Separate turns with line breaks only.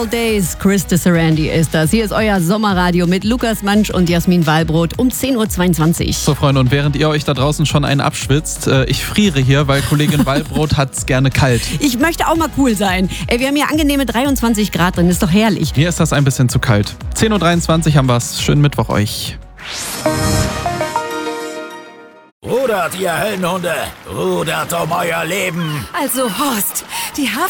All Days, Chris Sarandí ist das. Hier ist euer Sommerradio mit Lukas Mansch und Jasmin Wallbrot um 10.22 Uhr.
So, Freunde, und während ihr euch da draußen schon einen abschwitzt, ich friere hier, weil Kollegin Wallbrot hat's gerne kalt.
Ich möchte auch mal cool sein. Wir haben hier angenehme 23 Grad drin, ist doch herrlich.
Mir ist das ein bisschen zu kalt. 10.23 Uhr haben wir's. Schönen Mittwoch euch.
Rudert, ihr Höllenhunde! Rudert um euer Leben!
Also Horst, die